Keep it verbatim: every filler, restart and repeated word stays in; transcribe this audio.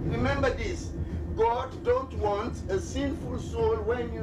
Remember this. God don't want a sinful soul when you